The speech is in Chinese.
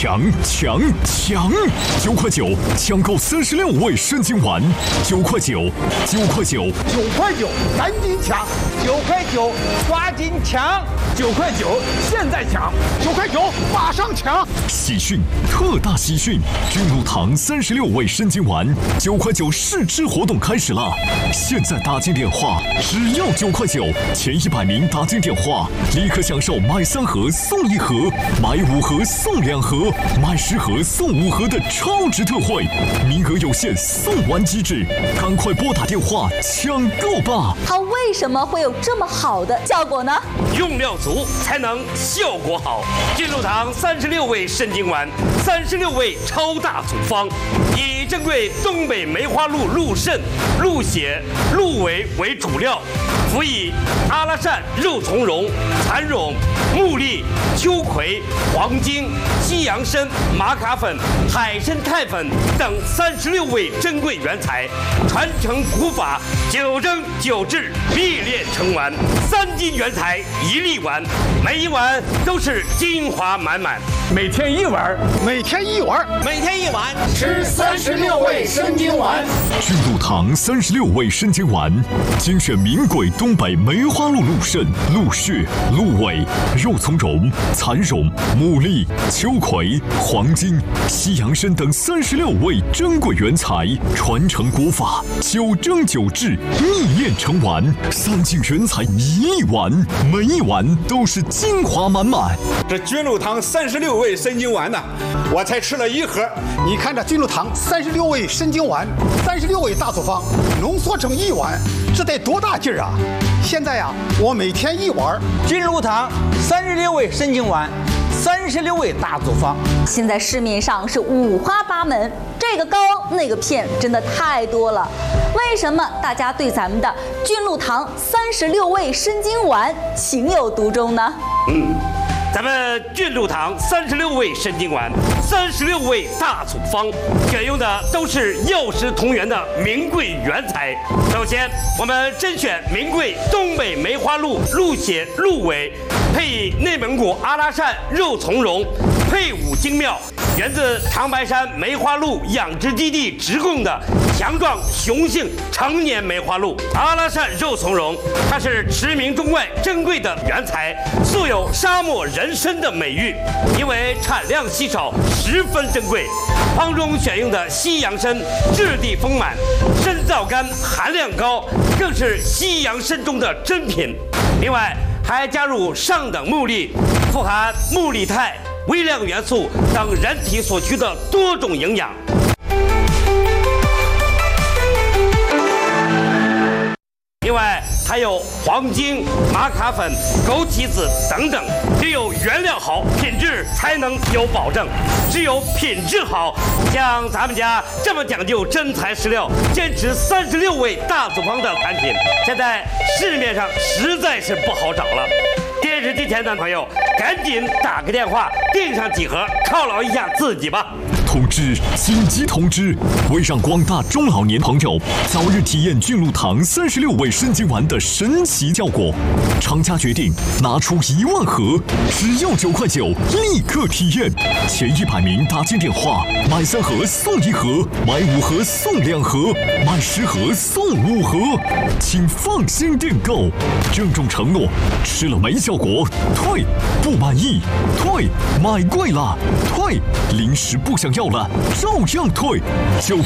抢！9块9抢购36味生津丸，9块9， 赶紧抢！9块9，抓紧抢！9块9，现在抢！9块9，马上抢！ 喜讯，特大喜讯！君如堂36味生津丸9块9试吃活动开始了！现在打进电话，只要9块9，前100名打进电话，立刻享受买3盒送1盒，买5盒送2盒，买10盒送5盒的超值特惠，名额有限，送完即止，赶快拨打电话抢购吧！ 它为什么会有这么好的效果呢？ 用料足才能效果好。君如堂36味生津丸，36味超大组方，以珍贵东北梅花鹿鹿肾、鹿血、鹿尾为主料，辅以阿拉善、肉苁蓉、蚕苇、木栗、秋葵、黄精、西洋参、玛卡粉、海参肽粉等36味珍贵原材，传承古法，9蒸9制，秘炼成丸，3斤原材1粒丸，每一碗都是精华满满。 每天1碗， 每天1碗， 每天1碗， 吃36味生津丸。 君如堂36味生津丸，精选名贵东北梅花鹿鹿肾、鹿血、鹿尾、肉苁蓉、蚕苇、木栗、秋葵、黄精、西洋参等36味珍贵原材，传承古法，9蒸9制，秘炼成丸，3斤原材1粒丸，每一碗都是精华满满。 这君如堂36味生津丸呢，我才吃了1盒。 你看这君如堂36味生津丸，36味大组方，浓缩成1碗，这得多大劲儿啊！现在呀，我每天1碗。 君如堂36味生津丸，36味大组方， 现在市面上是五花八门，这个膏那个片真的太多了。为什么大家对咱们的君如堂36味生津丸情有独钟呢？ 咱们君如堂36味生津丸，36味大组方，选用的都是药食同源的名贵原材。首先，我们甄选名贵东北梅花鹿鹿血、鹿尾，配以内蒙古阿拉善肉苁蓉，配伍精妙，源自长白山梅花鹿养殖基地直供的强壮雄性成年梅花鹿。阿拉善肉苁蓉，它是驰名中外珍贵的原材，素有沙漠人参的美誉，因为产量稀少，十分珍贵。方中选用的西洋参质地丰满，参皂苷含量高，更是西洋参中的珍品。另外还加入上等木栗，富含木栗肽、微量元素等人体所需的多种营养。另外还有黄精、玛卡粉、枸杞子等等，只有原料好，品质才能有保证。只有品质好，像咱们家这么讲究真材实料，坚持36味大组方的产品，现在市面上实在是不好找了。电视机前的朋友，赶紧打个电话订上几盒，犒劳一下自己吧。 通知！紧急通知！为让广大中老年朋友早日体验君如堂36味生津丸的神奇效果，厂家决定拿出1万盒，只要9块9，立刻体验。前100名打进电话，买3盒送1盒，买5盒送2盒，买10盒送5盒，请放心订购。郑重承诺，吃了没效果退，不满意退，买贵了退，零食不想要了照样退。